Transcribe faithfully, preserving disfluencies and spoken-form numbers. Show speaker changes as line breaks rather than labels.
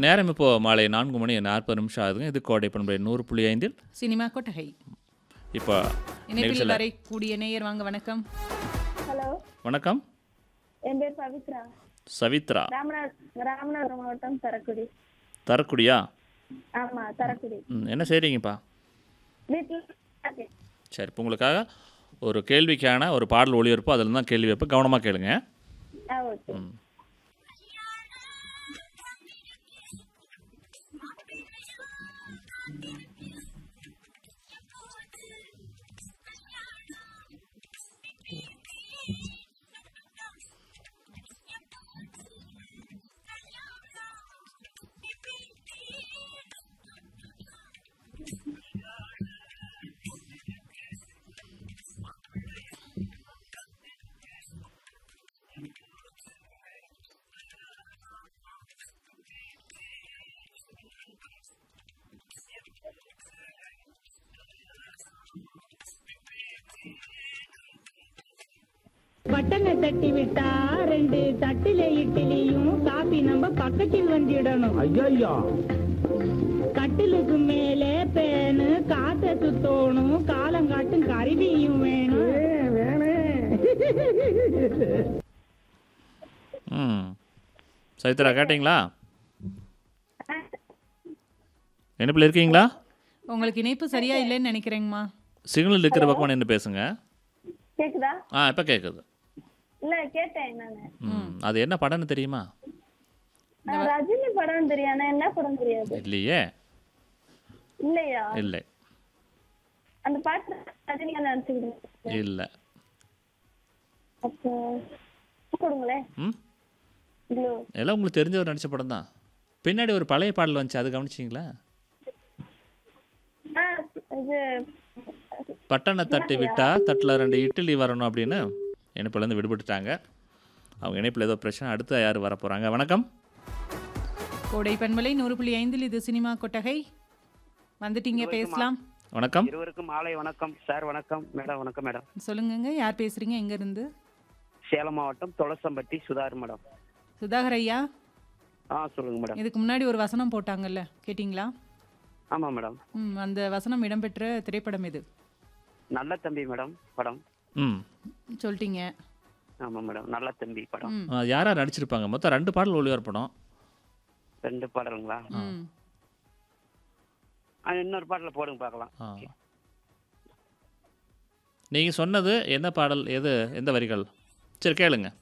நேரம் இப்போ மாலை நான்கு மணி நாற்பது நிமிஷம் ஆகுதுங்க. இது கோடை பண்பலை நூறு புள்ளி ஐந்தில்
சினிமா கொட்டகை.
இப்போ
இணைப்பில்
நிகழ்ச்சியில்
வரை கூடிய நேயர் வாங்க. வணக்கம்.
ஹலோ,
வணக்கம்.
என் பேர் பவித்ரா.
சவித்ரா.
ராமநாத ராமநாதபுரம் மாவட்டம் தரக்குடி.
தரக்குடியா?
ஆமா, தரக்குடி.
ம், என்ன செய்கிறீங்கப்பா?
வீட்டில்
சரி, இப்போ உங்களுக்காக ஒரு கேள்விக்கான ஒரு பாடல் ஒளிபரப்பு, அதில் தான் கேள்வி வைப்ப, கவனமாக கேளுங்க.
ஆ, ஓகே.
ம்.
பட்டனை தட்டி விட்டா ரெண்டு தட்டில இட்லியும் காபி நம்ம பக்கத்தில் வந்துடணும்.
ஐயா,
கட்டிலுக்கு மேலே பேனு காத்த சுத்தோணும், காலங்காட்டும் கருவியும் வேணும்.
ம் சவித்ரா, கேட்டிங்களா? இணைப்பில் இருக்கீங்களா?
உங்களுக்கு இணைப்பு சரியா இல்லைன்னு நினைக்கிறேங்கம்மா.
சிக்னல் இருக்கிற பக்கம் நின்று பேசுங்க.
கேக்குதா?
ஆ, இப்போ கேட்குது.
இல்ல, கேட்டேன் நானு.
ம் அது என்ன படம்னு தெரியுமா?
ஆ, ரஜினி படம் தெரியும், ஆனா என்ன படம் தெரியாது.
இல்லையே.
இல்லையா?
இல்லை
அந்த பாட்டு ரஜினி நினைச்சுக்கிட்டு
இல்லை.
அப்போ கொடுங்களேன்.
ம்
ப்ளூ.
எல்லாம் உங்களுக்கு தெரிஞ்சவர் நடித்த படம் தான். பின்னாடி ஒரு பழைய பாடல் வந்துச்சு, அது கவனிச்சிங்களா?
ஆ, இது
பட்டனை தட்டி விட்டா தட்டில் ரெண்டு இட்லி வரணும் அப்படின்னு இணைப்புலேருந்து விடுபட்டுட்டாங்க. அவங்க இணைப்பில் ஏதோ பிரச்சனை. அடுத்து யார் வர போகிறாங்க? வணக்கம்.
கோடை பண்பலை நூறு புள்ளி ஐந்தில் இது சினிமா கொட்டகை. வந்துட்டீங்க, பேசலாம்.
வணக்கம்.
இருவருக்கும் மாலை வணக்கம் சார். வணக்கம் மேடம். வணக்கம் மேடம்.
சொல்லுங்கங்க, யார் பேசுறீங்க, எங்க இருந்து?
சேலம் மாவட்டம் தொலசம்பட்டி சுதாகர் மேடம்.
சுதாகர் ஐயா,
ஆ சொல்லுங்க மேடம்.
இதுக்கு முன்னாடி ஒரு வசனம் போட்டாங்கல்ல, கேட்டிங்களா?
ஆமா மேடம்.
ம் அந்த வசனம் இடம்பெற்ற திரைப்படம் எது?
நல்ல தம்பி மேடம் படம்.
ம்
சொல்லிட்டீங்க.
ஆமா மேடம், நல்ல தம்பி படம்.
ம்
யார் யார் நடிச்சிருப்பாங்க? மொத்தம் ரெண்டு பாடல் ஒளிபரப்பணும்.
ரெண்டு பாடலுங்களா?
ம்
ஆ, இன்னொரு பாடல போடுங்க பார்க்கலாம்.
ஆ, நீங்கள் சொன்னது என்ன பாடல், எது, எந்த வரிகள்? சரி, கேளுங்க.